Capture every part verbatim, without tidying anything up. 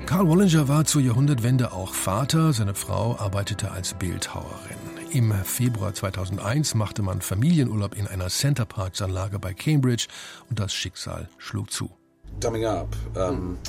Karl Wallinger war zur Jahrhundertwende auch Vater. Seine Frau arbeitete als Bildhauerin. Im Februar zweitausendeins machte man Familienurlaub in einer Center Parcs Anlage bei Cambridge und das Schicksal schlug zu. Dumbing Up um,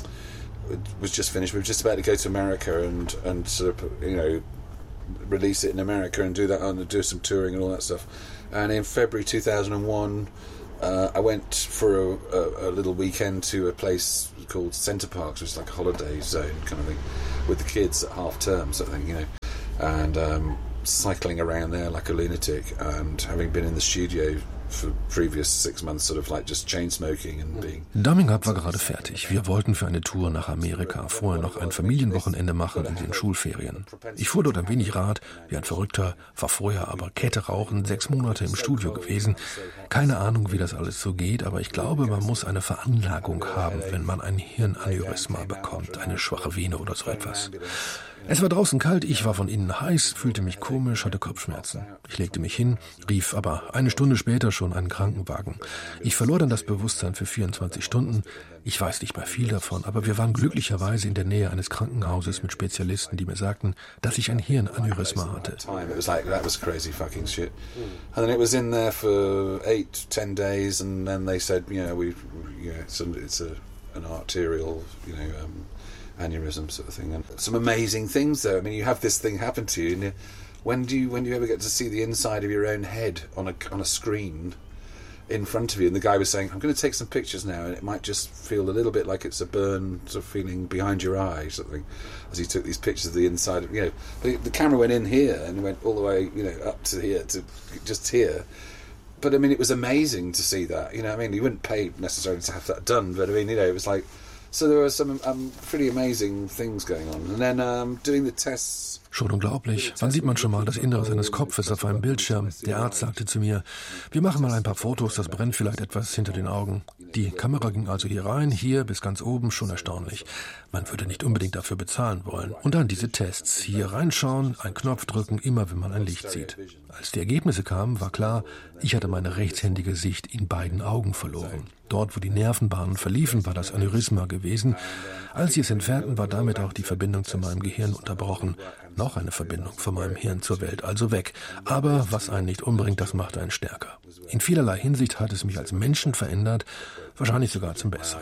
was just finished. We were just about to go to America and and sort of, you know, release it in America and do that and do some touring and all that stuff. And in February two thousand one, uh, I went for a, a, a little weekend to a place called Center Parcs, which is like a holiday zone kind of thing, with the kids at half term sort of thing, you know, and um, cycling around there like a lunatic, and having been in the studio for previous six months, sort of like just chain smoking and being. Dumbing Up war gerade fertig. Wir wollten für eine Tour nach Amerika vorher noch ein Familienwochenende machen in den Schulferien. Ich fuhr dort ein wenig Rad, wie ein Verrückter, war vorher aber Kette rauchen, sechs Monate im Studio gewesen. Keine Ahnung, wie das alles so geht, aber ich glaube, man muss eine Veranlagung haben, wenn man ein Hirnaneurysma bekommt, eine schwache Vene oder so etwas. Es war draußen kalt, ich war von innen heiß, fühlte mich komisch, hatte Kopfschmerzen. Ich legte mich hin, rief aber eine Stunde später schon einen Krankenwagen. Ich verlor dann das Bewusstsein für vierundzwanzig Stunden. Ich weiß nicht mehr viel davon, aber wir waren glücklicherweise in der Nähe eines Krankenhauses mit Spezialisten, die mir sagten, dass ich ein Hirnaneurysma hatte. It was like, that was crazy fucking shit. And then it was in there for eight, ten days, and then they said, you know, we, yeah, it's, a, it's a, an arterial, you know, um, aneurysm sort of thing. And some amazing things though. I mean, you have this thing happen to you, and you, when do you when do you ever get to see the inside of your own head on a on a screen in front of you? And the guy was saying, I'm going to take some pictures now, and it might just feel a little bit like it's a burn sort of feeling behind your eye, something, as he took these pictures of the inside of, you know, the, the camera went in here and went all the way, you know, up to here to just here. But I mean, it was amazing to see that. You know, I mean, you wouldn't pay necessarily to have that done, but I mean, you know, it was like. So there were some um, pretty amazing things going on. And then um, doing the tests. Schon unglaublich. Wann sieht man schon mal das Innere seines Kopfes auf einem Bildschirm? Der Arzt sagte zu mir, wir machen mal ein paar Fotos, das brennt vielleicht etwas hinter den Augen. Die Kamera ging also hier rein, hier bis ganz oben, schon erstaunlich. Man würde nicht unbedingt dafür bezahlen wollen. Und dann diese Tests. Hier reinschauen, einen Knopf drücken, immer wenn man ein Licht sieht. Als die Ergebnisse kamen, war klar, ich hatte meine rechtshändige Sicht in beiden Augen verloren. Dort, wo die Nervenbahnen verliefen, war das Aneurysma gewesen. Als sie es entfernten, war damit auch die Verbindung zu meinem Gehirn unterbrochen. Noch eine Verbindung von meinem Hirn zur Welt, also weg. Aber was einen nicht umbringt, das macht einen stärker. In vielerlei Hinsicht hat es mich als Menschen verändert, wahrscheinlich sogar zum Besseren.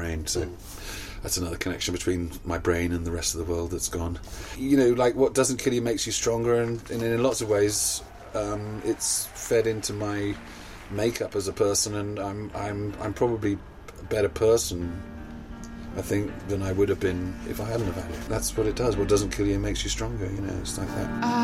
That's another connection between my brain and the rest of the world that's gone. You know, like what doesn't kill you makes you stronger, and, and in lots of ways, um, it's fed into my makeup as a person, and I'm I'm I'm probably a better person, I think, than I would have been if I hadn't have had it. That's what it does. What doesn't kill you makes you stronger. You know, it's like that.